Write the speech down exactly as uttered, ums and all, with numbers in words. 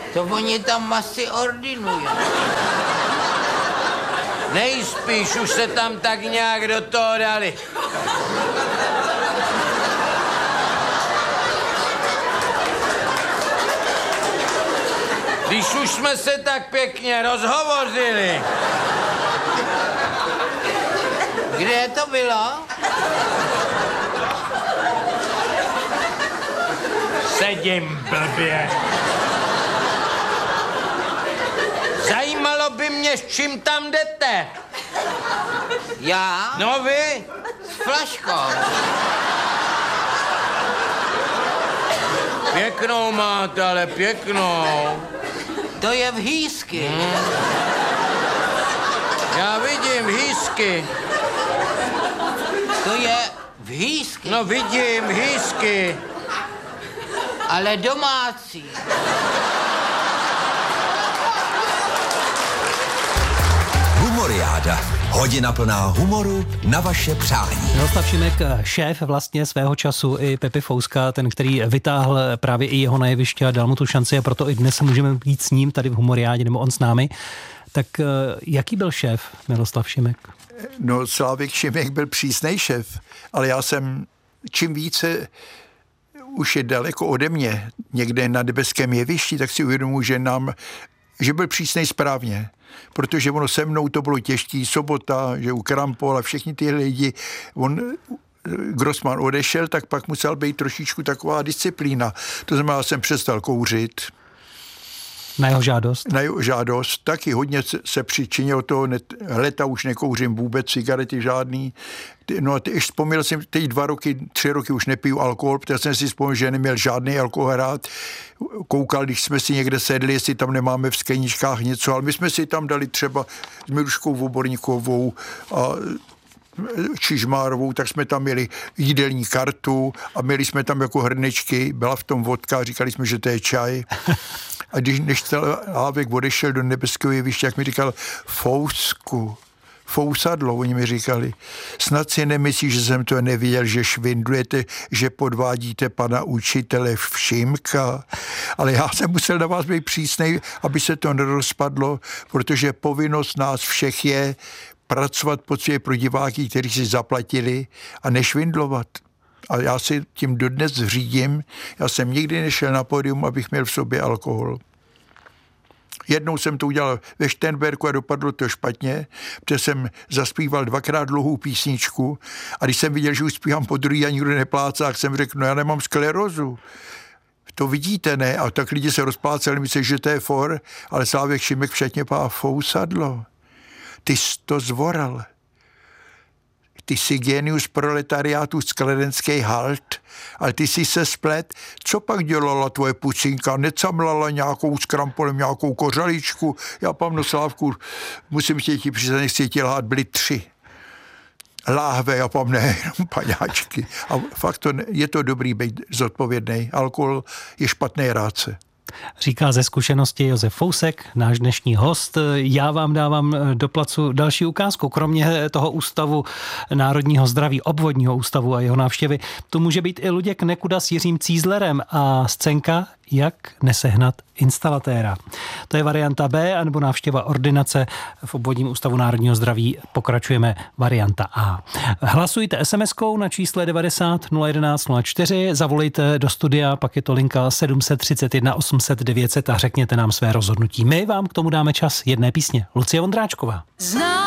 To oni tam asi ordinují. Nejspíš už se tam tak nějak do toho dali. Když už jsme se tak pěkně rozhovořili. Kde to bylo? Sedím blbě. Zajímalo by mě, s čím tam jdete. Já? No vy? S flaškou. Pěknou máte, ale pěknou. To je v hýsky. Hmm. Já vidím hýsky. To je v hýsky. No vidím hýsky. Ale domácí. Humoriáda. Hodina plná humoru na vaše přání. Miroslav Šimek, šéf vlastně svého času i Pepi Fouska, ten, který vytáhl právě i jeho na jeviště a dal mu tu šanci a proto i dnes můžeme být s ním tady v Humoriádě, nebo on s námi. Tak jaký byl šéf Miroslav Šimek? No, Slávek Šimek byl přísnej šéf, ale já jsem čím více už je daleko ode mě, někde na nebeském jevišti, tak si uvědomuji, že nám, že byl přísnej správně. Protože ono se mnou to bylo těžký, Sobota, že u Krampol a všichni ty lidi, on, Grossman odešel, tak pak musel být trošičku taková disciplína. To znamená, já jsem přestal kouřit. Na jeho žádost? Na jeho žádost. Taky hodně se přičinil toho, leta už nekouřím vůbec, cigarety žádný. No a teď vzpomněl jsem, teď dva roky, tři roky už nepiju alkohol, protože jsem si vzpomněl, že neměl žádný alkohol rád. Koukal, když jsme si někde sedli, jestli tam nemáme v skleničkách něco, ale my jsme si tam dali třeba s Miruškou Voborníkovou a Čižmárovou, tak jsme tam měli jídelní kartu a měli jsme tam jako hrnečky, byla v tom vodka, říkali jsme, že to je čaj. A když než Slávek odešel do nebeského jeviště, jak mi říkal, Fousku, Fousadlo, oni mi říkali, snad si nemyslíš, že jsem to neviděl, že švindlujete, že podvádíte pana učitele Všimka, ale já jsem musel na vás být přísnej, aby se to nerozpadlo, protože povinnost nás všech je pracovat poctivě pro diváky, kteří si zaplatili a nešvindlovat. A já si tím dodnes řídím, já jsem nikdy nešel na pódium, abych měl v sobě alkohol. Jednou jsem to udělal ve Šternberku a dopadlo to špatně, protože jsem zaspíval dvakrát dlouhou písničku a když jsem viděl, že už zpívám po druhý a nikdo neplácá, tak jsem řekl, no já nemám sklerózu. To vidíte, ne? A tak lidi se rozpláceli, myslí, že to je for, ale Slávek Šimek všetně pá Fousadlo. Ty jsi to zvoral. Ty jsi genius proletariátu skladenský halt, ale ty jsi se splet. Co pak dělala tvoje pucinka? Necamlala nějakou s Krampolem, nějakou kořaličku? Já, pamno Slávku, musím tě ti přiznat, nechci tě lhát, byly tři. Láhve, já pam ne, jenom paňáčky. A fakt to, je to dobrý být zodpovědný. Alkohol je špatný rádce. Říká ze zkušenosti Josef Fousek, náš dnešní host. Já vám dávám do placu další ukázku. Kromě toho ústavu národního zdraví, obvodního ústavu a jeho návštěvy, to může být i Luděk Nekuda s Jiřím Cízlerem a scénka Jak nesehnat instalatéra. To je varianta B, anebo návštěva ordinace v obvodním ústavu národního zdraví. Pokračujeme varianta A. Hlasujte es em eskou na čísle devadesát nula jedenáct nula čtyři, zavolejte do studia, pak je to linka sedm set třicet jedna osm set devět set a řekněte nám své rozhodnutí. My vám k tomu dáme čas jedné písně. Lucie Vondráčková. Zná